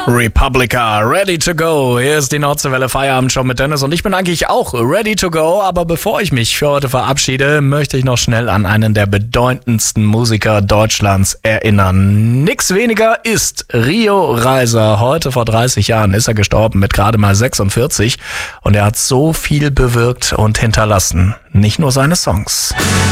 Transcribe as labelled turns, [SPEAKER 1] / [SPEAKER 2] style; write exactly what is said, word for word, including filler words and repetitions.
[SPEAKER 1] Republica, ready to go. Hier ist die Nordseewelle Feierabend schon mit Dennis und ich bin eigentlich auch ready to go. Aber bevor ich mich für heute verabschiede, möchte ich noch schnell an einen der bedeutendsten Musiker Deutschlands erinnern. Nix weniger ist Rio Reiser. Heute vor dreißig Jahren ist er gestorben mit gerade mal sechsundvierzig und er hat so viel bewirkt und hinterlassen. Nicht nur seine Songs.